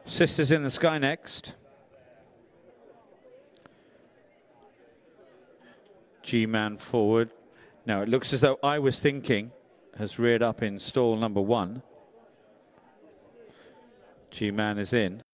Sisters in the Sky next. G-Man forward. Now it looks as though I Was Thinking has reared up in stall number 1. G-Man is in.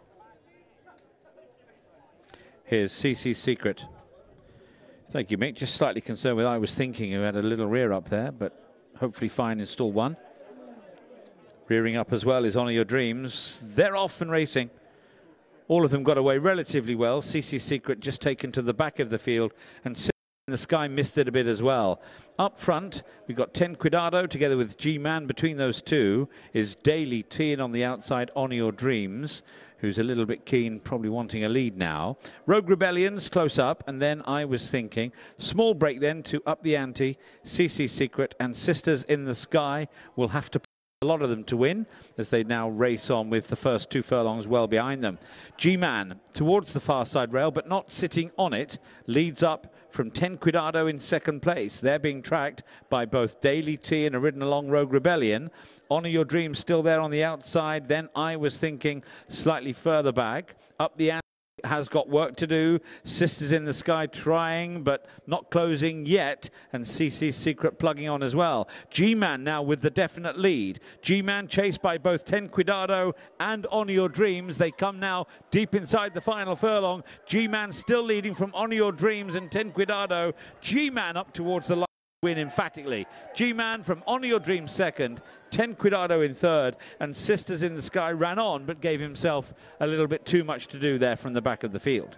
Here's CC Secret. Thank you, Mick. Just slightly concerned with I Was Thinking, who had a little rear up there, but hopefully fine in stall 1. Rearing up as well is Honor Your Dreams. They're off and racing. All of them got away relatively well. CC Secret just taken to the back of the field, and in the Sky missed it a bit as well. Up front, we've got 10 Cuidado together with G-Man. Between those two is Daily T, and on the outside, Honor Your Dreams, who's a little bit keen, probably wanting a lead now. Rogue Rebellion's close up, and then I Was Thinking. Small break then to up the ante. CC Secret and Sisters in the Sky will have to a lot of them to win as they now race on with the first 2 furlongs well behind them. G-Man towards the far side rail, but not sitting on it, leads up from 10 Cuidado in second place. They're being tracked by both Daily T and a ridden along Rogue Rebellion. Honor Your Dreams still there on the outside. Then I Was Thinking slightly further back. Up the ante has got work to do. Sisters in the Sky trying but not closing yet, and CC Secret plugging on as well. G-Man now with the definite lead. G-Man chased by both 10 Cuidado and Honor Your Dreams. They come now deep inside the final furlong. G-Man still leading from Honor Your Dreams and 10 Cuidado. G-Man up towards the line. Win emphatically. G-Man from Honor Your Dreams second, 10 Cuidado in third, and Sisters in the Sky ran on but gave himself a little bit too much to do there from the back of the field.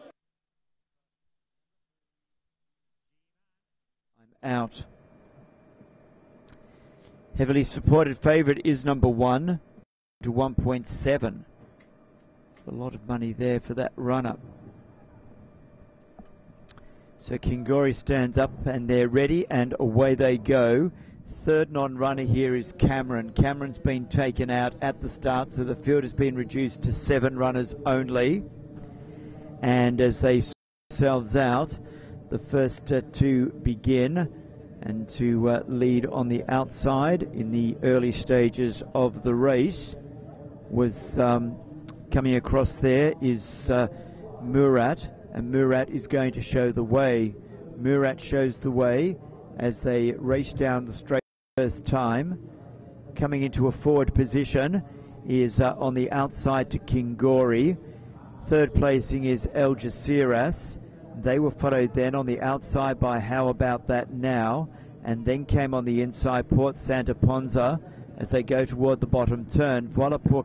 I'm out. Heavily supported favourite is number 1 to 1.7. A lot of money there for that run-up. So Kingori stands up and they're ready and away they go. Third non-runner here is Cameron. Cameron's been taken out at the start, so the field has been reduced to 7 runners only. And as they sort themselves out, the first to begin and to lead on the outside in the early stages of the race was coming across there is Murat. And Murat is going to show the way. Murat shows the way as they race down the straight first time. Coming into a forward position is on the outside to Kingori. Third placing is Algeciras. They were followed then on the outside by How About That Now, and then came on the inside Port Santa Ponza as they go toward the bottom turn. Voilà pour